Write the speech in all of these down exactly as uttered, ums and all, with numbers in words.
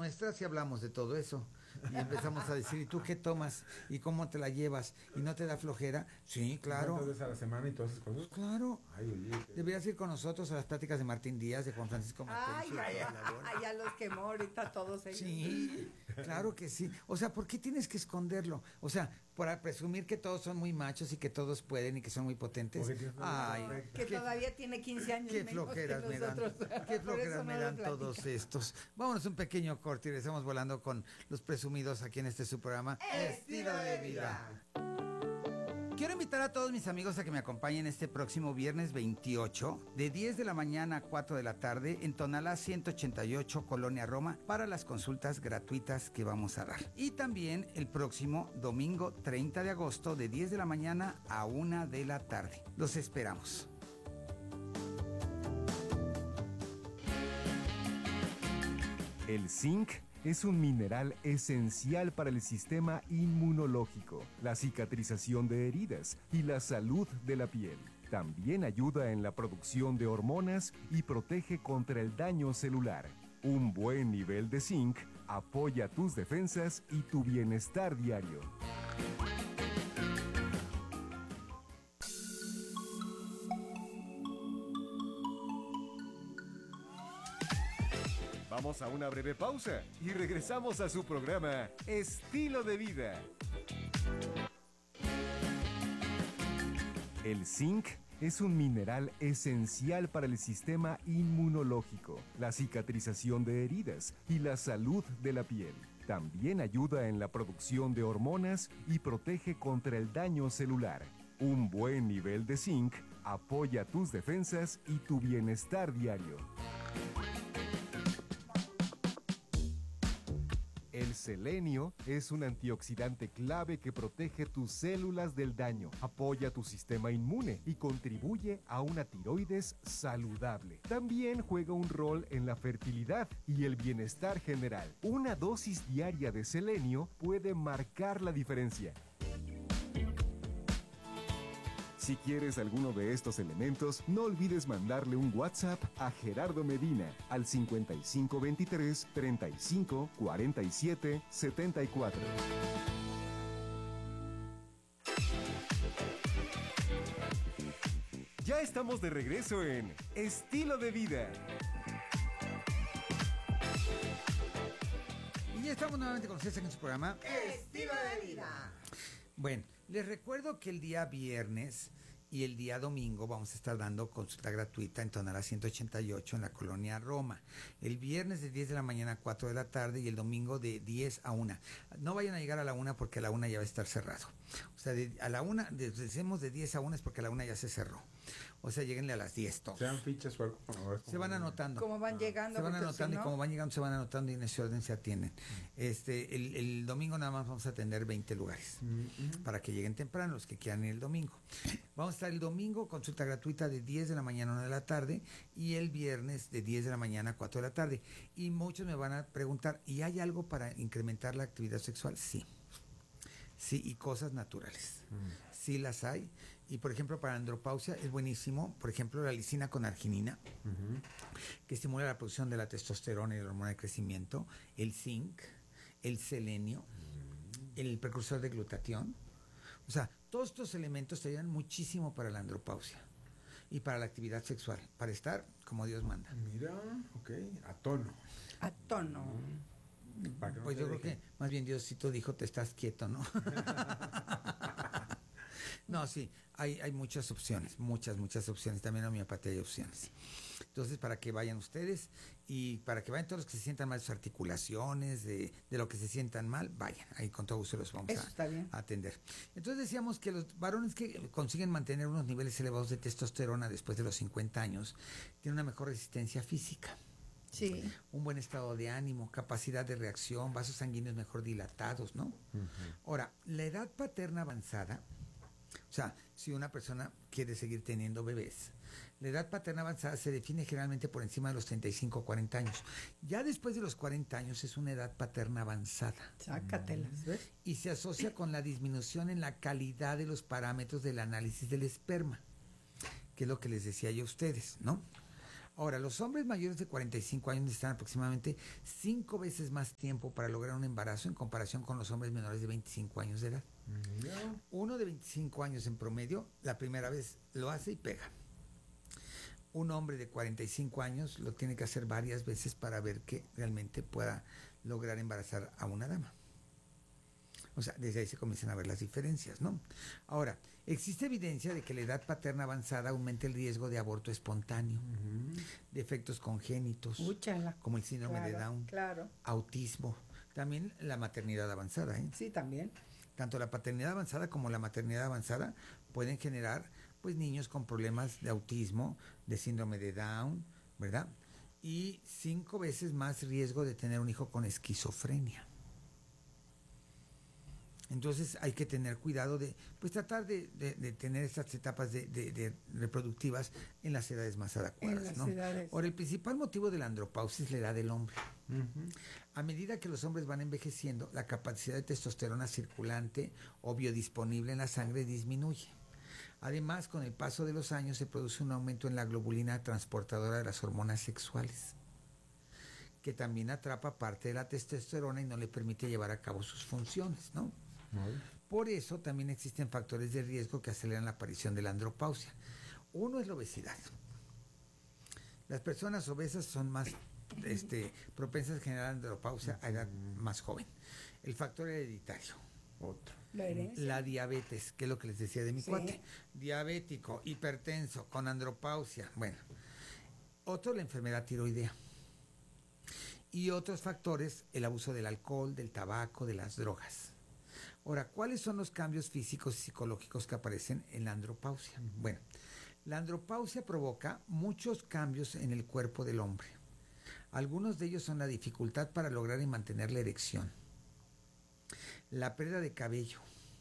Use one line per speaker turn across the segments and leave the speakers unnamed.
nuestras y hablamos de todo eso. Y empezamos a decir, ¿y tú qué tomas? ¿Y cómo te la llevas? ¿Y no te da flojera? Sí, claro.
¿Cuántas veces a la semana y todas esas cosas?
Claro.
Ay, oye. ¿Qué?
Deberías ir con nosotros a las pláticas de Martín Díaz, de Juan Francisco
Ay,
Matencio.
ay, ay, ya los quemó ahorita todos ellos.
Sí, claro que sí. O sea, ¿por qué tienes que esconderlo? O sea, para presumir que todos son muy machos y que todos pueden y que son muy potentes. Ay,
que
qué,
todavía tiene quince años
qué
menos
flojeras
que
me dan.
nosotros.
Qué
Por
flojeras
eso
me
no
dan
lo
todos
platica.
estos. Vámonos un pequeño corte y regresamos volando con los presumidos aquí en este su programa
Estilo de Vida.
Quiero invitar a todos mis amigos a que me acompañen este próximo viernes veintiocho, de diez de la mañana a cuatro de la tarde, en Tonalá ciento ochenta y ocho, Colonia Roma, para las consultas gratuitas que vamos a dar. Y también el próximo domingo treinta de agosto, de diez de la mañana a una de la tarde. Los esperamos.
El zinc es un mineral esencial para el sistema inmunológico, la cicatrización de heridas y la salud de la piel. También ayuda en la producción de hormonas y protege contra el daño celular. Un buen nivel de zinc apoya tus defensas y tu bienestar diario. Vamos a una breve pausa y regresamos a su programa Estilo de Vida. El zinc es un mineral esencial para el sistema inmunológico, la cicatrización de heridas y la salud de la piel. También ayuda en la producción de hormonas y protege contra el daño celular. Un buen nivel de zinc apoya tus defensas y tu bienestar diario. El selenio es un antioxidante clave que protege tus células del daño, apoya tu sistema inmune y contribuye a una tiroides saludable. También juega un rol en la fertilidad y el bienestar general. Una dosis diaria de selenio puede marcar la diferencia. Si quieres alguno de estos elementos, no olvides mandarle un WhatsApp a Gerardo Medina al cincuenta y cinco veintitrés, treinta y cinco, cuarenta y siete, setenta y cuatro. Ya estamos de regreso en Estilo de Vida.
Y ya estamos nuevamente con ustedes en su programa
Estilo de Vida.
Bueno, les recuerdo que el día viernes y el día domingo vamos a estar dando consulta gratuita en Tonalá ciento ochenta y ocho en la Colonia Roma. El viernes de diez de la mañana a cuatro de la tarde y el domingo de diez a una. No vayan a llegar a la una porque a la una ya va a estar cerrado. O sea, de, a la una, de, decimos de diez a una es porque a la una ya se cerró. O sea, lleguenle a las diez todos.
¿Se dan fichas o algo? No,
se van anotando.
Como van llegando.
Se van anotando
si no...
y como van llegando se van anotando y en ese orden se atienden. Este, el, el domingo nada más vamos a atender veinte lugares mm-hmm. para que lleguen temprano los que quieran ir el domingo. Vamos a estar el domingo, consulta gratuita de diez de la mañana a una de la tarde y el viernes de diez de la mañana a cuatro de la tarde. Y muchos me van a preguntar, ¿y hay algo para incrementar la actividad sexual? Sí. Sí, y cosas naturales. Mm. Sí las hay. Y por ejemplo, para andropausia es buenísimo, por ejemplo, la lisina con arginina, uh-huh. que estimula la producción de la testosterona y la hormona de crecimiento, el zinc, el selenio, uh-huh. el precursor de glutatión. O sea, todos estos elementos te ayudan muchísimo para la andropausia y para la actividad sexual, para estar como Dios manda.
Mira, ok, a tono.
A tono. Uh-huh.
No pues yo deje. Creo que más bien Diosito dijo te estás quieto, ¿no? No, sí, hay, hay muchas opciones, muchas, muchas opciones. También en homeopatía hay opciones. Entonces, para que vayan ustedes y para que vayan todos los que se sientan mal de sus articulaciones, de, de lo que se sientan mal, vayan. Ahí con todo gusto los vamos
Eso a, está bien.
a atender. Entonces decíamos que los varones que consiguen mantener unos niveles elevados de testosterona después de los cincuenta años tienen una mejor resistencia física.
Sí.
Un buen estado de ánimo, capacidad de reacción, vasos sanguíneos mejor dilatados, ¿no? Uh-huh. Ahora, la edad paterna avanzada, o sea, si una persona quiere seguir teniendo bebés, la edad paterna avanzada se define generalmente por encima de los treinta y cinco o cuarenta años. Ya después de los cuarenta años es una edad paterna avanzada.
Sácatelas, ¿ves?
Y se asocia con la disminución en la calidad de los parámetros del análisis del esperma, que es lo que les decía yo a ustedes, ¿no? Ahora, los hombres mayores de cuarenta y cinco años necesitan aproximadamente cinco veces más tiempo para lograr un embarazo en comparación con los hombres menores de veinticinco años de edad.
Ya.
Uno de veinticinco años en promedio, la primera vez lo hace y pega. Un hombre de cuarenta y cinco años lo tiene que hacer varias veces para ver que realmente pueda lograr embarazar a una dama. O sea, desde ahí se comienzan a ver las diferencias, ¿no? Ahora, existe evidencia de que la edad paterna avanzada aumenta el riesgo de aborto espontáneo,
Ujú.
de efectos congénitos,
Úchala.
como el síndrome de
Claro,
Down,
Claro.
autismo, también la maternidad avanzada, ¿eh?
Sí, también.
Tanto la paternidad avanzada como la maternidad avanzada pueden generar pues niños con problemas de autismo, de síndrome de Down, ¿verdad? Y cinco veces más riesgo de tener un hijo con esquizofrenia. Entonces hay que tener cuidado de, pues tratar de, de, de tener estas etapas de, de, de reproductivas en las edades más adecuadas,
En las
¿no?
edades.
Ahora, el principal motivo de la andropausia es la edad del hombre.
Ujú.
A medida que los hombres van envejeciendo, la capacidad de testosterona circulante o biodisponible en la sangre disminuye. Además, con el paso de los años se produce un aumento en la globulina transportadora de las hormonas sexuales, que también atrapa parte de la testosterona y no le permite llevar a cabo sus funciones, ¿no?
Vale.
Por eso también existen factores de riesgo que aceleran la aparición de la andropausia. Uno es la obesidad. Las personas obesas son más este, propensas a generar andropausia a edad más joven. El factor hereditario.
Otro.
La herencia.
La diabetes, que es lo que les decía de mi
Sí.
cuate. Diabético, hipertenso, con andropausia. Bueno, otro, la enfermedad tiroidea. Y otros factores, el abuso del alcohol, del tabaco, de las drogas. Ahora, ¿cuáles son los cambios físicos y psicológicos que aparecen en la andropausia? Bueno, la andropausia provoca muchos cambios en el cuerpo del hombre. Algunos de ellos son la dificultad para lograr y mantener la erección, la pérdida de cabello.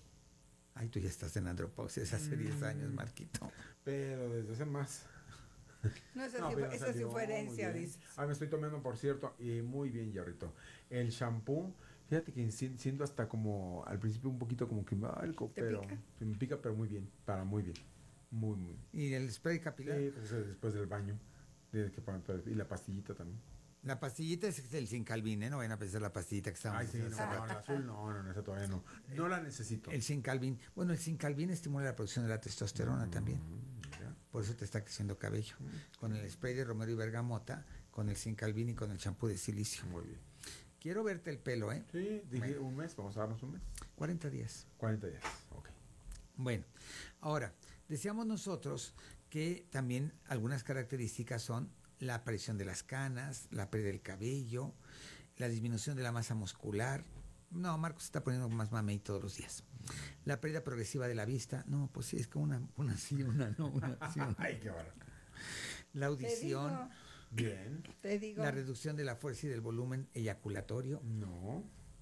Ay, tú ya estás en andropausia desde hace diez años, Marquito.
Pero desde hace más.
No, esa
No,
sí
pero
fue, esa sí
salió
fue
muy
herencia,
bien.
dices.
Ah, me estoy tomando, por cierto, y muy bien, Yarrito. El shampoo, fíjate que si- siento hasta como, al principio un poquito como que, ay, co-
¿Te
pero
pica?
me pica, pero muy bien, para muy bien. Muy, muy.
Y el spray capilar.
Sí, pues, eso después del baño. de que para- para- y la pastillita también.
La pastillita es el Sincalvin, ¿eh? No vayan a pensar la pastillita que estábamos
Ay, sí,
haciendo
no,
hace
no,
rato.
la azul no, no, no, esa todavía no. No la necesito.
El Sincalvin. Bueno, el Sincalvin estimula la producción de la testosterona también.
Mm, mira.
Por eso te está creciendo cabello. Con el spray de romero y bergamota, con el Sincalvin y con el champú de silicio.
Muy bien.
Quiero verte el pelo, ¿eh?
Sí, dije
Bueno.
un mes, vamos a darnos un mes.
cuarenta días.
cuarenta días, ok.
Bueno, ahora, decíamos nosotros que también algunas características son la aparición de las canas, la pérdida del cabello, la disminución de la masa muscular. No, Marcos se está poniendo más mamey todos los días. La pérdida progresiva de la vista. No, pues sí, es como una, una sí, una no, una sí, una.
Ay, qué barato.
La
Te
audición,
digo,
Bien.
te digo.
la reducción de la fuerza y del volumen eyaculatorio.
No.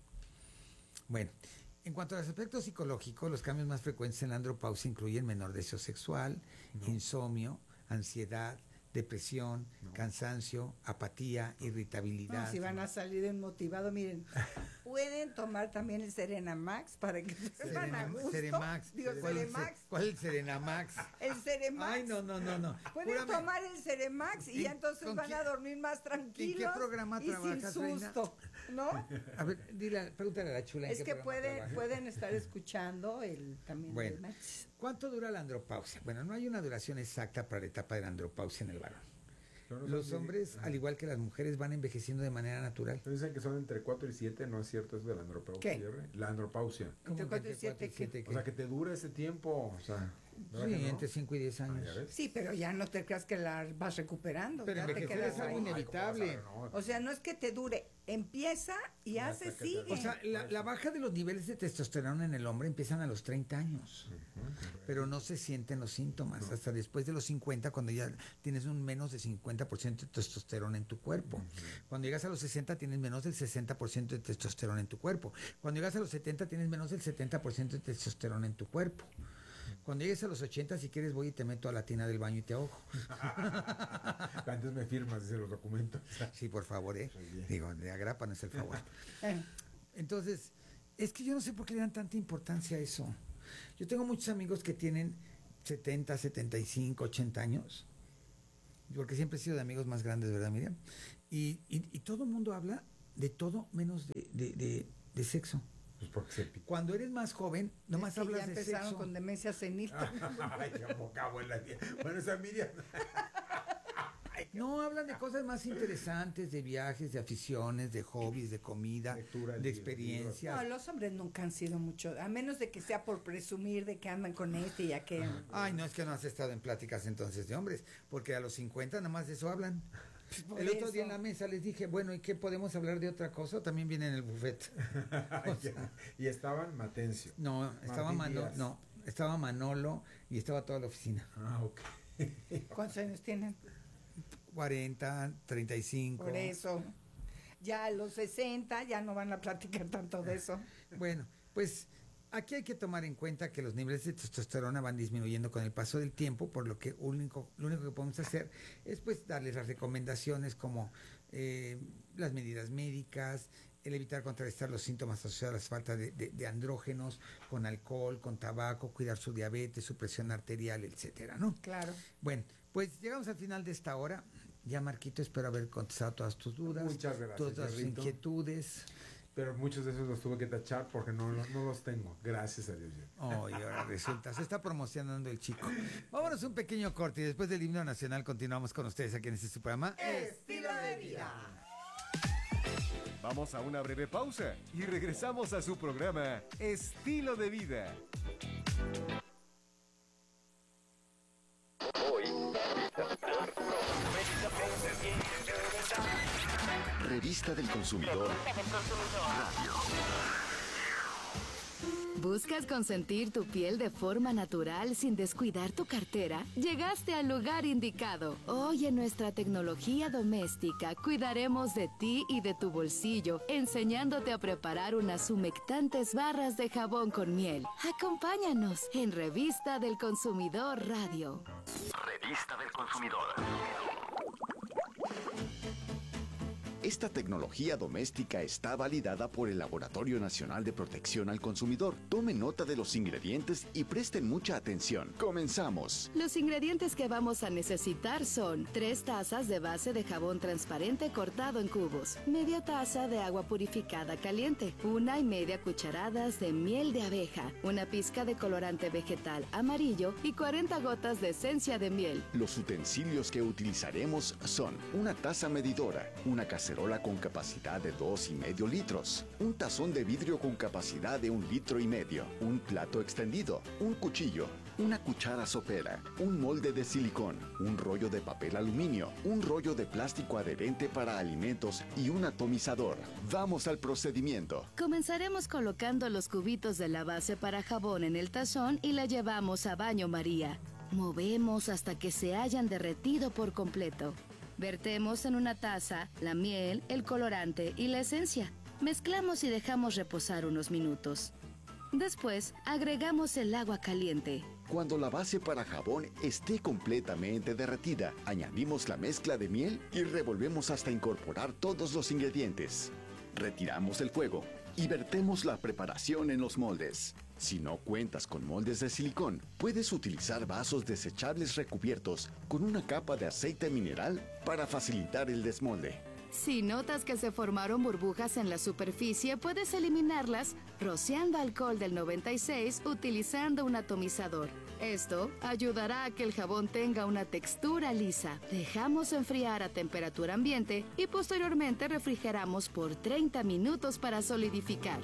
Bueno, en cuanto a los aspectos psicológicos, los cambios más frecuentes en la andropausia incluyen menor deseo sexual,
No.
insomnio, ansiedad, depresión,
No.
cansancio, apatía, irritabilidad.
No, si van a salir desmotivados, miren, pueden tomar también el Serena Max para que sepan a
Serena-
gusto.
Seremax.
Digo,
¿Cuál, es el-
Seremax.
¿Cuál es el Serenamax?
El Seremax.
Ay, no, no, no, no.
Pueden
Júrame.
tomar el Seremax y
¿En-
ya entonces
con
van
quién-
a dormir más tranquilos.
programa
y sin
trabajas, reina?
susto, ¿no?
A ver, dile, pregúntale a la chula. ¿en
Es
qué
que
programa
pueden,
trabaja?
pueden estar escuchando el también
Bueno.
el Max.
¿Cuánto dura la andropausia? Bueno, no hay una duración exacta para la etapa de la andropausia en el varón.
Yo no sé
Los
si-
hombres,
Ajá.
al igual que las mujeres, van envejeciendo de manera natural.
Pero dicen que son entre cuatro y siete, ¿no es cierto eso de la andropausia?
¿Qué?
Jerry? La andropausia.
¿Cómo
Entre
que
cuatro y siete, ¿qué?
O sea, que te dura ese tiempo, o sea... ¿verdad
Sí,
que no?
entre cinco y diez
Ah,
años.
¿ya ves?
Sí, pero ya no te creas que la vas recuperando.
Pero
ya te
envejecer
quedas
es algo
ahí.
inevitable.
Ay, ¿cómo vas a ver? No.
O sea, no es que te dure, empieza y
Ya
hace,
hasta que te-
sigue.
O sea, la, la baja de los niveles de testosterona en el hombre empiezan a los treinta años, pero no se sienten los síntomas hasta después de los cincuenta, cuando ya tienes un menos de cincuenta por ciento de testosterona en tu cuerpo. Cuando llegas a los sesenta tienes menos del sesenta por ciento de testosterona en tu cuerpo. Cuando llegas a los setenta tienes menos del setenta por ciento de testosterona en tu cuerpo. Cuando llegues a los ochenta, si quieres voy y te meto a la tina del baño y te ahogo.
Antes me firmas, dice los documentos.
Sí, por favor, ¿eh?
Muy bien.
Digo, de agrapa no es el favor.
Eh,
Entonces, es que yo no sé por qué le dan tanta importancia a eso. Yo tengo muchos amigos que tienen setenta, setenta y cinco, ochenta años. porque siempre he sido de amigos más grandes, ¿verdad, Miriam? Y, y, y todo el mundo habla de todo menos de, de, de, de sexo.
Pues porque se pica.
Cuando eres más joven, nomás
Es que
hablas
ya
de
empezaron
sexo.
con demencia senil.
Ay, qué poca abuela. Bueno, esa Miriam.
No, hablan de cosas más interesantes, de viajes, de aficiones, de hobbies, de comida,
Lectura,
de
libros,
experiencias.
No, los hombres nunca han sido mucho, a menos de que sea por presumir de que andan con este y aquel.
Ay, no, es que no has estado en pláticas entonces de hombres, porque a los cincuenta nada más de eso hablan.
Por
El otro
eso.
día en la mesa les dije, bueno, ¿y qué podemos hablar de otra cosa? ¿O también viene en el buffet? O sea,
Y estaban Matencio.
no, estaba
Martín
Manolo,
Díaz.
no, estaba Manolo y estaba toda la oficina.
Ah, ok.
¿Cuántos años tienen?
cuarenta, treinta y cinco.
Por eso. Ya a los sesenta ya no van a platicar tanto de eso.
Bueno, pues aquí hay que tomar en cuenta que los niveles de testosterona van disminuyendo con el paso del tiempo, por lo que único, lo único que podemos hacer es pues darles las recomendaciones como eh, las medidas médicas, el evitar contrarrestar los síntomas asociados a la falta de, de, de andrógenos, con alcohol, con tabaco, cuidar su diabetes, su presión arterial, etcétera, ¿no?
Claro.
Bueno, pues llegamos al final de esta hora. Ya, Marquito, espero haber contestado todas tus dudas,
Muchas gracias,
todas tus
Jarrito.
inquietudes.
Pero muchos de esos los tuve que tachar porque no, no, no los tengo. Gracias a Dios.
Oh, y ahora resulta, se está promocionando el chico. Vámonos un pequeño corte y después del himno nacional continuamos con ustedes aquí en este su programa.
Estilo de vida.
Vamos a una breve pausa y regresamos a su programa Estilo de Vida.
Revista del Consumidor.
¿Buscas consentir tu piel de forma natural sin descuidar tu cartera? Llegaste al lugar indicado. Hoy en nuestra tecnología doméstica cuidaremos de ti y de tu bolsillo, enseñándote a preparar unas humectantes barras de jabón con miel. Acompáñanos en Revista del Consumidor Radio.
Revista del Consumidor. Esta tecnología doméstica está validada por el Laboratorio Nacional de Protección al Consumidor. Tomen nota de los ingredientes y presten mucha atención. Comenzamos.
Los ingredientes que vamos a necesitar son tres tazas de base de jabón transparente cortado en cubos, media taza de agua purificada caliente, una y media cucharadas de miel de abeja, una pizca de colorante vegetal amarillo y cuarenta gotas de esencia de miel.
Los utensilios que utilizaremos son una taza medidora, una cacerola con capacidad de dos y medio litros, un tazón de vidrio con capacidad de un litro y medio, un plato extendido, un cuchillo, una cuchara sopera, un molde de silicón, un rollo de papel aluminio, un rollo de plástico adherente para alimentos y un atomizador. Vamos al procedimiento.
Comenzaremos colocando los cubitos de la base para jabón en el tazón y la llevamos a baño María. Movemos hasta que se hayan derretido por completo. Vertemos en una taza la miel, el colorante y la esencia. Mezclamos y dejamos reposar unos minutos. Después, agregamos el agua caliente.
Cuando la base para jabón esté completamente derretida, añadimos la mezcla de miel y revolvemos hasta incorporar todos los ingredientes. Retiramos el fuego y vertemos la preparación en los moldes. Si no cuentas con moldes de silicón, puedes utilizar vasos desechables recubiertos con una capa de aceite mineral para facilitar el desmolde.
Si notas que se formaron burbujas en la superficie, puedes eliminarlas rociando alcohol del noventa y seis utilizando un atomizador. Esto ayudará a que el jabón tenga una textura lisa. Dejamos enfriar a temperatura ambiente y posteriormente refrigeramos por treinta minutos para solidificar.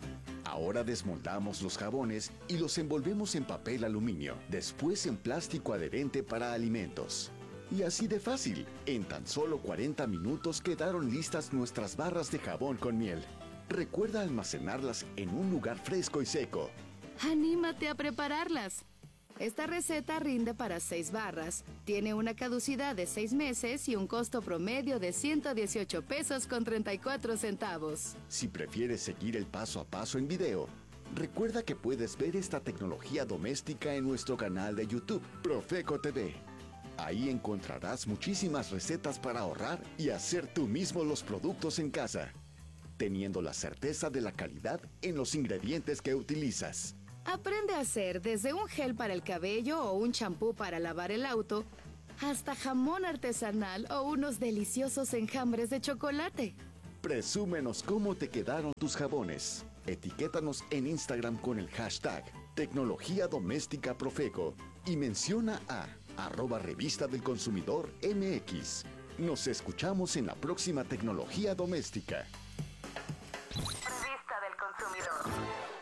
Ahora desmoldamos los jabones y los envolvemos en papel aluminio, después en plástico adherente para alimentos. Y así de fácil, en tan solo cuarenta minutos quedaron listas nuestras barras de jabón con miel. Recuerda almacenarlas en un lugar fresco y seco.
¡Anímate a prepararlas! Esta receta rinde para seis barras, tiene una caducidad de seis meses y un costo promedio de ciento dieciocho pesos con treinta y cuatro centavos.
Si prefieres seguir el paso a paso en video, recuerda que puedes ver esta tecnología doméstica en nuestro canal de YouTube, Profeco T V. Ahí encontrarás muchísimas recetas para ahorrar y hacer tú mismo los productos en casa, teniendo la certeza de la calidad en los ingredientes que utilizas.
Aprende a hacer desde un gel para el cabello o un champú para lavar el auto, hasta jamón artesanal o unos deliciosos enjambres de chocolate.
Presúmenos cómo te quedaron tus jabones. Etiquétanos en Instagram con el hashtag Tecnología Doméstica Profeco y menciona a arroba Revista del Consumidor M X. Nos escuchamos en la próxima Tecnología Doméstica.
Revista del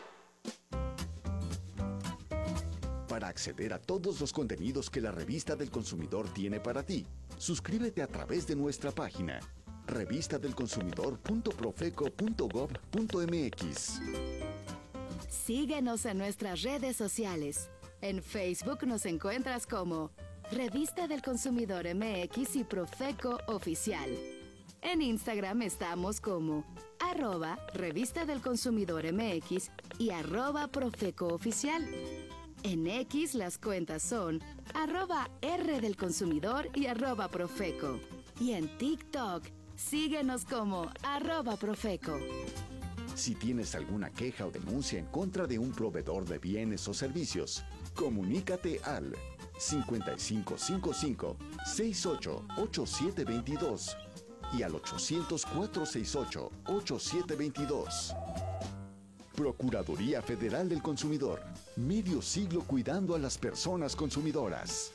Consumidor.
Para acceder a todos los contenidos que la Revista del Consumidor tiene para ti, suscríbete a través de nuestra página revista del consumidor punto profeco punto gob punto m x.
Síguenos en nuestras redes sociales. En Facebook nos encuentras como Revista del Consumidor M X y Profeco Oficial. En Instagram estamos como arroba Revista del Consumidor M X y arroba Profeco Oficial. En X las cuentas son arroba R del Consumidor y arroba Profeco. Y en TikTok, síguenos como arroba Profeco.
Si tienes alguna queja o denuncia en contra de un proveedor de bienes o servicios, comunícate al cincuenta y cinco cincuenta y cinco, sesenta y ocho, ochenta y siete veintidós y al ochocientos, cuatrocientos sesenta y ocho, ochenta y siete veintidós. Procuraduría Federal del Consumidor. Medio siglo cuidando a las personas consumidoras.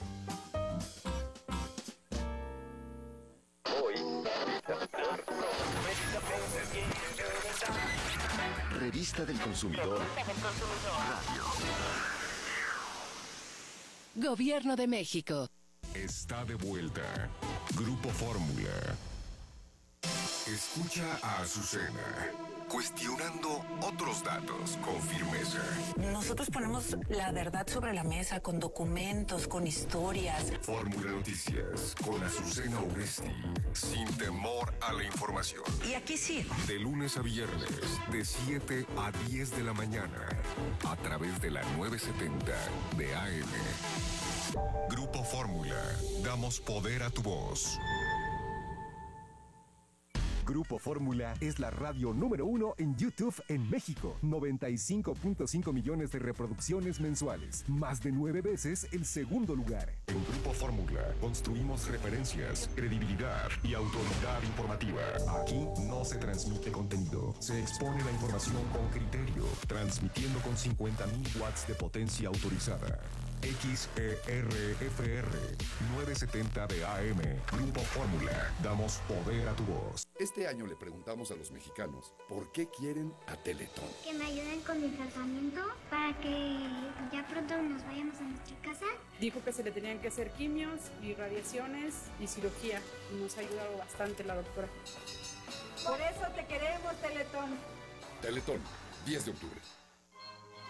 Revista del Consumidor. Radio.
Gobierno de México.
Está de vuelta. Grupo Fórmula. Escucha a Azucena, cuestionando otros datos con firmeza.
Nosotros ponemos la verdad sobre la mesa con documentos, con historias.
Fórmula Noticias con Azucena Uresti, sin temor a la información.
Y aquí sí.
De lunes a viernes, de siete a diez de la mañana, a través de la novecientos setenta de A M. Grupo Fórmula, damos poder a tu voz. Grupo Fórmula es la radio número uno en YouTube en México. noventa y cinco punto cinco millones de reproducciones mensuales. Más de nueve veces el segundo lugar. En Grupo Fórmula construimos referencias, credibilidad y autoridad informativa. Aquí no se transmite contenido. Se expone la información con criterio, transmitiendo con cincuenta mil watts de potencia autorizada. X E R F R novecientos setenta de A M. Grupo Fórmula. Damos poder a tu voz.
Este año le preguntamos a los mexicanos por qué quieren a Teletón.
Que me ayuden con el tratamiento para que ya pronto nos vayamos a nuestra casa.
Dijo que se le tenían que hacer quimios y radiaciones y cirugía. Y nos ha ayudado bastante la doctora.
Por eso te queremos, Teletón.
Teletón, diez de octubre.